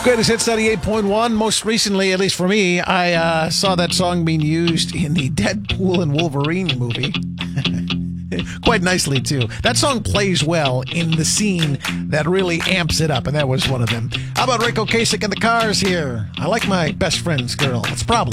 Greatest Hits 98.1. Most recently, at least for me, I saw that song being used in the Deadpool and Wolverine movie. Quite nicely, too. That song plays well in the scene that really amps it up, and that was one of them. How about Rick Ocasek and the Cars here? I like my best friend's girl. It's probably